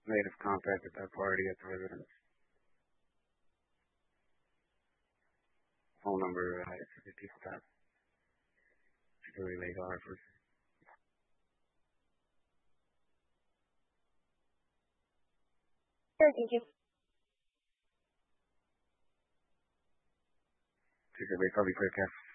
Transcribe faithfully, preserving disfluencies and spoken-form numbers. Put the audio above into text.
Made of contact with that party at the residence. Phone number, uh, if people have security legal efforts. Sure, thank you. Secret Republic Podcast.